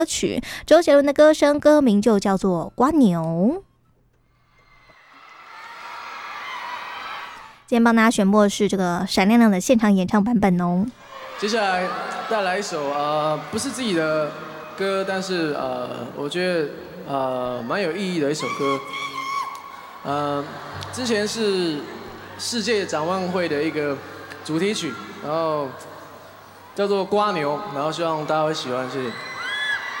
曲，周杰伦的歌声歌名就叫做《瓜牛》。今天帮大家选播的是这个闪亮亮的现场演唱版本哦。 接下来带来一首不是自己的歌，但是我觉得蛮有意义的一首歌。之前是世界展望会的一个主题曲，然后叫做《瓜牛》，然后希望大家会喜欢，谢谢。